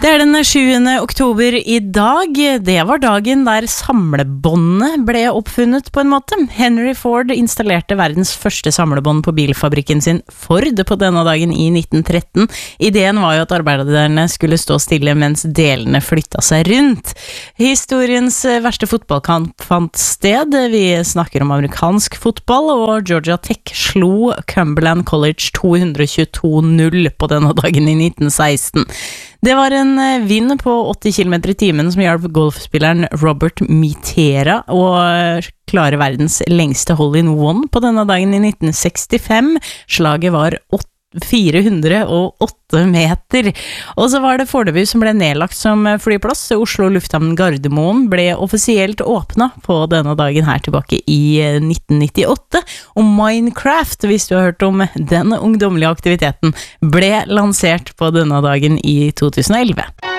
Det den 7. oktober i dag. Det var dagen der samlebåndet ble oppfunnet på en måte. Henry Ford installerte verdens første samlebånd på bilfabrikken sin Ford på denne dagen i 1913. Ideen var jo at arbeiderne skulle stå stille mens delene flytta seg rundt. Historiens verste fotballkamp fant sted. Vi snakker om amerikansk fotball, og Georgia Tech slo Cumberland College 222-0 på denne dagen i 1916. Det var en vind på 80 km i timen som hjalp golfspilleren Robert Mitera å klare verdens lengste hole-in-one på denne dagen i 1965. Slaget var 408 meter. Og så var det Fornebu som ble nedlagt som flyplass. Oslo Lufthavn Gardermoen ble offisielt åpnet på denne dagen her tilbake i 1998. Og Minecraft, hvis du har hørt om den ungdommelige aktiviteten, ble lansert på denne dagen i 2011.